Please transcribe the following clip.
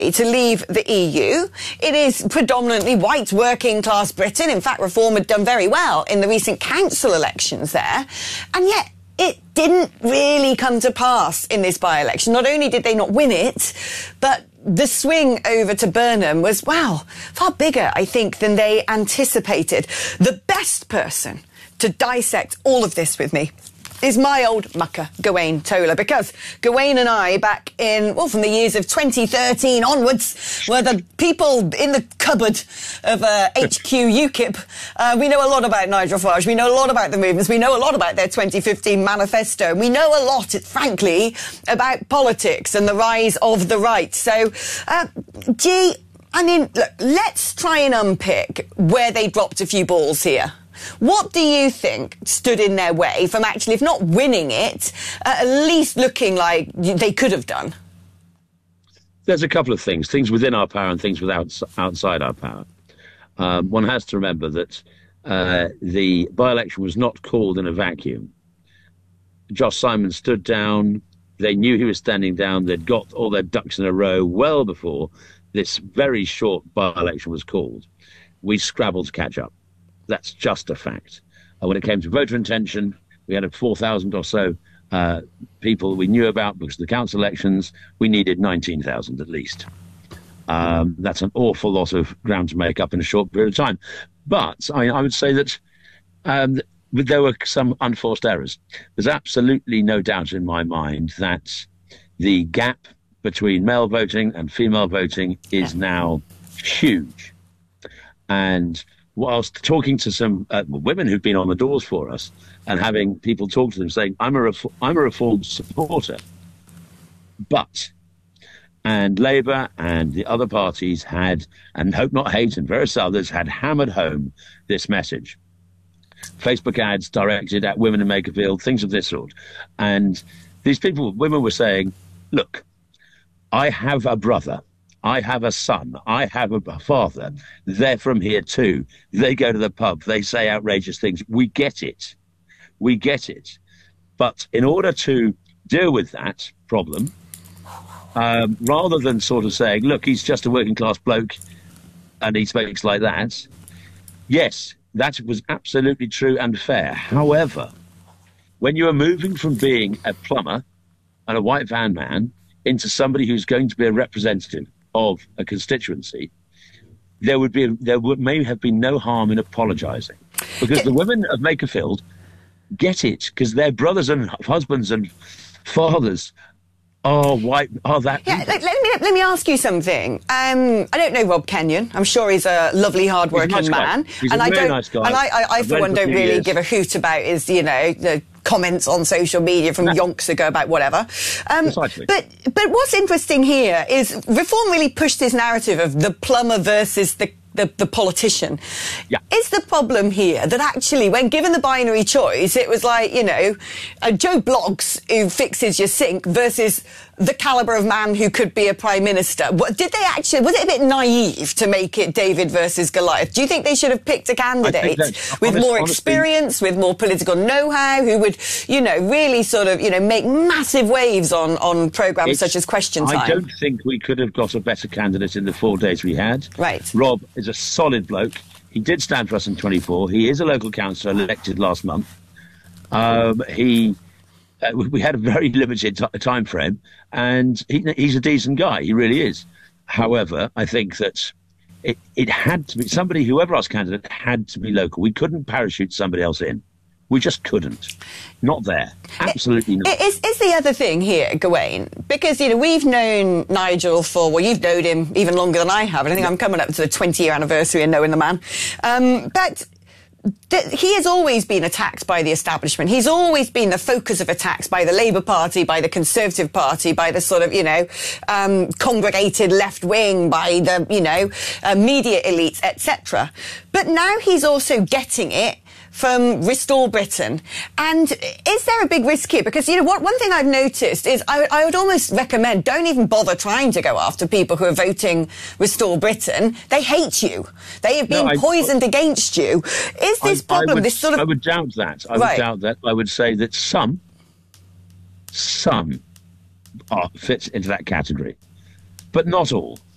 to leave the EU. It is predominantly white working class Britain. In fact, Reform had done very well in the recent council elections there. And yet it didn't really come to pass in this by-election. Not only did they not win it, but the swing over to Burnham was, wow, far bigger, I think, than they anticipated. The best person to dissect all of this with me is my old mucker, Gawain Toler, because Gawain and I, back in, well, from the years of 2013 onwards, were the people in the cupboard of HQ UKIP. We know a lot about Nigel Farage. We know a lot about the movements. We know a lot about their 2015 manifesto. We know a lot, frankly, about politics and the rise of the right. So, G, I mean, look, let's try and unpick where they dropped a few balls here. What do you think stood in their way from actually, if not winning it, at least looking like they could have done? There's a couple of things within our power and things outside our power. One has to remember that the by-election was not called in a vacuum. Josh Simon stood down. They knew he was standing down. They'd got all their ducks in a row well before this very short by-election was called. We scrabbled to catch up. That's just a fact. When it came to voter intention, we had 4,000 or so people we knew about because of the council elections. We needed 19,000 at least. That's an awful lot of ground to make up in a short period of time. But I would say that there were some unforced errors. There's absolutely no doubt in my mind that the gap between male voting and female voting is now huge. And whilst talking to some women who've been on the doors for us and having people talk to them saying, I'm a Reform supporter, and Labour and the other parties had, and Hope Not Hate and various others had hammered home this message. Facebook ads directed at women in Makerfield, things of this sort. And these women were saying, look, I have a brother, I have a son, I have a father. They're from here too. They go to the pub. They say outrageous things. We get it. We get it. But in order to deal with that problem, rather than sort of saying, look, he's just a working class bloke and he speaks like that. Yes, that was absolutely true and fair. However, when you are moving from being a plumber and a white van man into somebody who's going to be a representative of a constituency, there may have been no harm in apologising, because the women of Makerfield get it, because their brothers and husbands and fathers are white. Yeah, let me ask you something. I don't know Rob Kenyon. I'm sure he's a lovely, hard-working man. He's a very nice guy. And I for one, don't really give a hoot about his, the comments on social media from yonks ago about whatever. But what's interesting here is Reform really pushed this narrative of the plumber versus the politician. Yeah. Is the problem here that actually, when given the binary choice, it was like, Joe Bloggs who fixes your sink versus the calibre of man who could be a prime minister? Did they actually, was it a bit naive to make it David versus Goliath? Do you think they should have picked a candidate with more experience, with more political know-how, who would, really sort of, make massive waves on programmes such as Question Time? I don't think we could have got a better candidate in the 4 days we had. Right. Rob is a solid bloke. He did stand for us in 24. He is a local councillor elected last month. We had a very limited time frame, and he's a decent guy. He really is. However, I think that it had to be somebody, whoever our candidate, had to be local. We couldn't parachute somebody else in. We just couldn't. Not there. Absolutely not. Is the other thing here, Gawain, because, we've known Nigel for, well, you've known him even longer than I have, and I think I'm coming up to the 20-year anniversary of knowing the man. But he has always been attacked by the establishment. He's always been the focus of attacks by the Labour Party, by the Conservative Party, by the sort of, congregated left wing, by the, media elites, etc. But now he's also getting it from Restore Britain. And is there a big risk here? Because, one thing I've noticed is I would almost recommend don't even bother trying to go after people who are voting Restore Britain. They hate you. They have been poisoned against you. Is this problem, I would doubt that. I would doubt that. I would say that some fits into that category, but not all.